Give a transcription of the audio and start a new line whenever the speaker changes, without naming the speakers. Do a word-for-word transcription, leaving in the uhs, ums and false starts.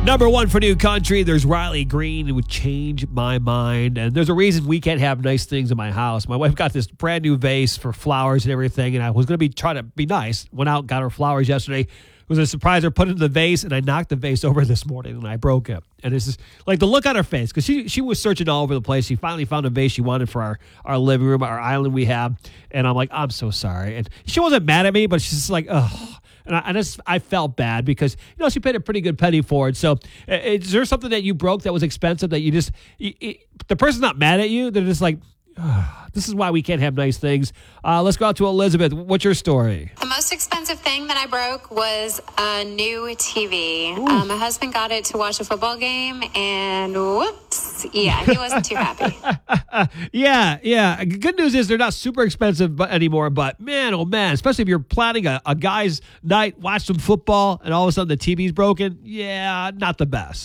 Number one for New Country, there's Riley Green. It would change my mind. And there's a reason we can't have nice things in my house. My wife got this brand new vase for flowers and everything, and I was going to be trying to be nice. Went out, got her flowers yesterday. It was a surprise. I put it in the vase, and I knocked the vase over this morning, and I broke it. And it's just like the look on her face, because she she was searching all over the place. She finally found a vase she wanted for our, our living room, our island we have. And I'm like, I'm so sorry. And she wasn't mad at me, but she's just like, ugh. And I, I just I felt bad because, you know, she paid a pretty good penny for it. So uh, is there something that you broke that was expensive that you just, you, it, the person's not mad at you. They're just like, oh, this is why we can't have nice things. Uh, let's go out to Elizabeth. What's your story?
The most expensive thing that I broke was a new T V. Um, my husband got it to watch a football game, and whoops, yeah, he wasn't too happy.
yeah, yeah. Good news is they're not super expensive anymore, but man, oh man, especially if you're planning a, a guy's night, watch some football, and all of a sudden the T V's broken, yeah, not the best.